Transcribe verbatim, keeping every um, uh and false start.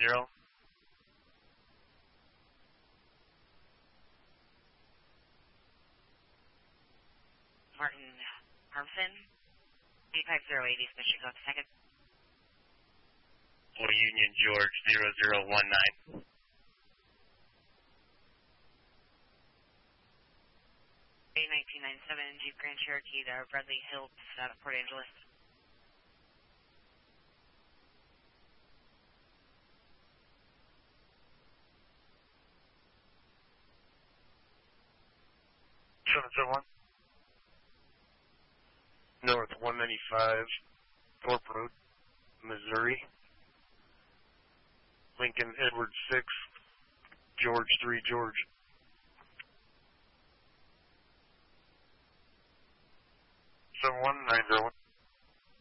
zero. Martin Harmson, eight five zero eight East Michigan, second. For Union George, zero zero one nine. A nineteen ninety-seven Jeep Grand Cherokee to Bradley Hills out of Port Angeles. seven seven one. North one ninety-five, Thorpe Road, Missouri. Lincoln Edward six, George three George. seven one nine zero one.